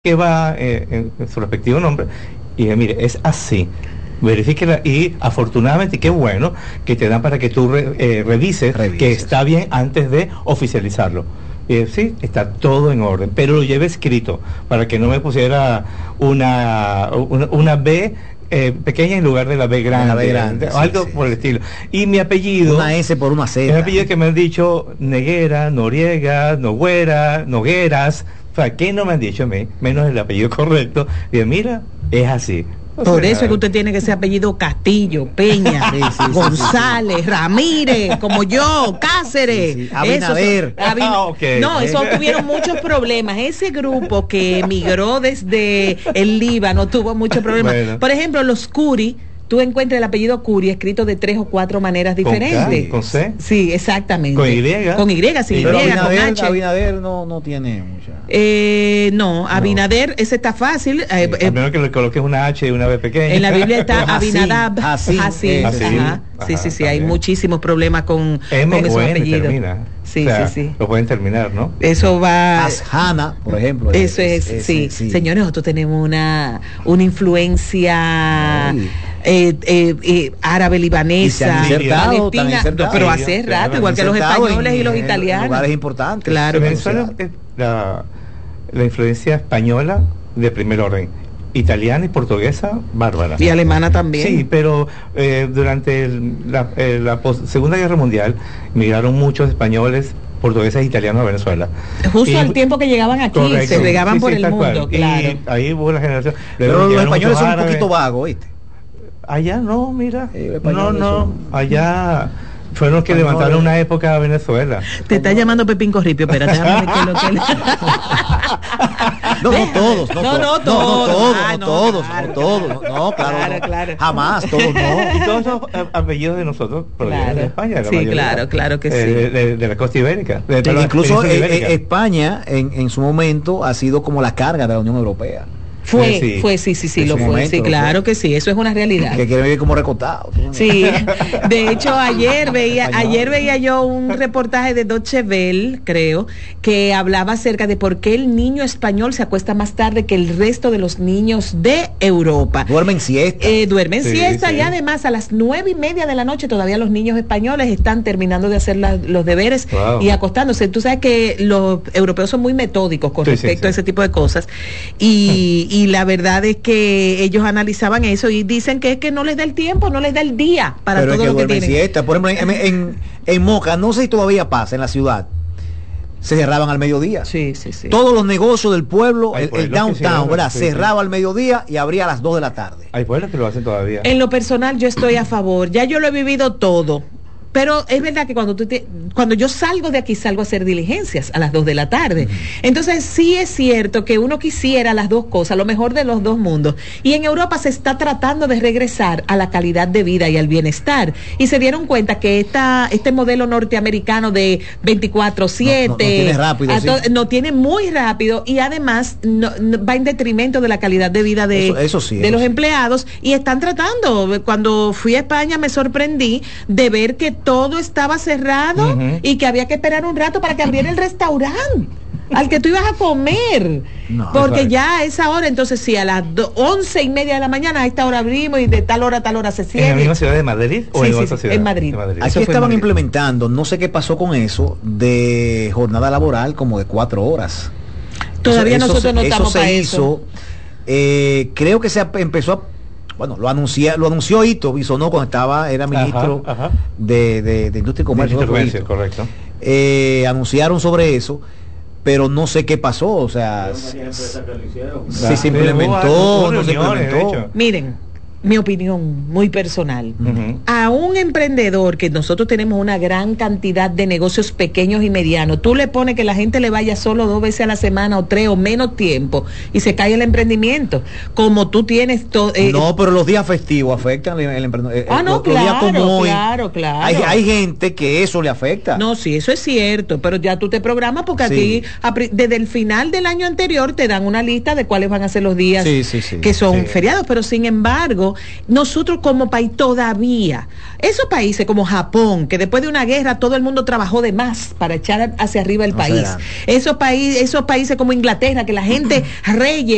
que va en su respectivo nombre y dije, mire, es así, verifíquela, y afortunadamente qué bueno que te dan para que tú revises que está bien antes de oficializarlo. Sí, está todo en orden, pero lo llevé escrito para que no me pusiera una B pequeña en lugar de la B grande, algo por el estilo. Y mi apellido, una S por una Z. Mi apellido que me han dicho Neguera, Noriega, Noguera, Nogueras, o sea, ¿qué no me han dicho a mí? Menos el apellido correcto. Y mira, es así. Por eso es que usted tiene que ser apellido Castillo, Peña, González, Ramírez, como yo, Cáceres. Abinader. Eso tuvieron muchos problemas. Ese grupo que emigró desde el Líbano tuvo muchos problemas. Bueno. Por ejemplo, los Curi. Tú encuentras el apellido Curi escrito de 3 o 4 maneras diferentes. ¿Con C? Sí, exactamente. ¿Con Y? Con Y, sin Y, Abinader, con H. Abinader no tiene mucha. No, Abinader, ese está fácil. A menos que le coloques una H y una B pequeña. En la Biblia está Abinadab. Así. Sí, hay muchísimos problemas con esos apellidos. Sí. Lo pueden terminar, ¿no? Eso va. Ashana, por ejemplo. Eso es. Señores, nosotros tenemos una influencia árabe, libanesa, palestina, pero hace rato, igual que los españoles y los italianos. Lugares importantes. Claro. En Venezuela la influencia española de primer orden, italiana y portuguesa, bárbara. Y alemana también. Sí, pero durante la Segunda Guerra Mundial migraron muchos españoles, portugueses e italianos a Venezuela. Justo al tiempo que llegaban aquí, correcto, se regaban por el mundo, claro. Y ahí hubo la generación. Pero los españoles son un poquito vagos, ¿viste? Allá no, mira. Allá fueron los que levantaron una época a Venezuela. Te está llamando Pepín Corripio, espérate, déjame ver qué es lo que No, claro. Jamás, todos no. Y todos esos apellidos de nosotros provienen de España. Sí, claro que sí. De la costa ibérica. Incluso España en su momento ha sido como la carga de la Unión Europea. Sí, lo fue. Sí, claro que sí, eso es una realidad. Que quiere vivir como recotado. Sí, de hecho ayer veía yo un reportaje de Deutsche Welle, creo, que hablaba acerca de por qué el niño español se acuesta más tarde que el resto de los niños de Europa. Duermen siesta. Y además a las 9:30 de la noche todavía los niños españoles están terminando de hacer los deberes y acostándose. Tú sabes que los europeos son muy metódicos con respecto a ese tipo de cosas y la verdad es que ellos analizaban eso y dicen que es que no les da el tiempo, no les da el día para todo lo que tienen. Siesta. Por ejemplo, en Moca, no sé si todavía pasa en la ciudad, se cerraban al mediodía. Sí. Todos los negocios del pueblo, el downtown, ¿verdad? Cerraba al mediodía y abría a las 2 de la tarde. Hay pueblos que lo hacen todavía. En lo personal yo estoy a favor, ya yo lo he vivido todo. Pero es verdad que cuando yo salgo de aquí, salgo a hacer diligencias a las 2 de la tarde. Entonces sí es cierto que uno quisiera las dos cosas, lo mejor de los dos mundos. Y en Europa se está tratando de regresar a la calidad de vida y al bienestar. Y se dieron cuenta que este modelo norteamericano de 24/7 no tiene rápido, no tiene muy rápido y además va en detrimento de la calidad de vida de los empleados. Y están tratando. Cuando fui a España me sorprendí de ver que todo estaba cerrado y que había que esperar un rato para que abriera el restaurante al que tú ibas a comer, porque ya a esa hora, entonces sí, a las 11:30 de la mañana, a esta hora abrimos y de tal hora a tal hora se cierra. ¿En la misma ciudad de Madrid o en otra ciudad? En Madrid. Aquí estaban implementando, no sé qué pasó con eso, de jornada laboral como de 4 horas. Todavía nosotros no estamos para eso. Creo que se empezó a... Bueno, lo anunció Ito Bisonó cuando era ministro de Industria y Comercio. Correcto. Anunciaron sobre eso, pero no sé qué pasó, o sea, si se implementó, no se implementó. Miren, mi opinión muy personal, a un emprendedor que nosotros tenemos una gran cantidad de negocios pequeños y medianos, tú le pones que la gente le vaya solo 2 veces a la semana o 3 o menos tiempo y se cae el emprendimiento, como tú tienes no, pero los días festivos afectan el emprendimiento. Claro. Hay gente que eso le afecta. No, sí, eso es cierto, pero ya tú te programas porque aquí desde el final del año anterior te dan una lista de cuáles van a ser los días que son feriados, pero sin embargo nosotros como país todavía, esos países como Japón, que después de una guerra todo el mundo trabajó de más para echar hacia arriba el país, esos países como Inglaterra, que la gente reyes